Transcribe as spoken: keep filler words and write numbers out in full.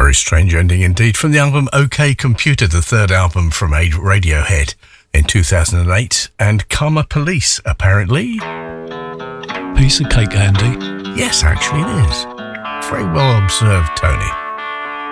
very strange ending indeed. From the album OK Computer, the third album from Radiohead in two thousand eight, and Karma Police, apparently. Piece of cake, Andy. Yes, actually it is. Very well observed, Tony.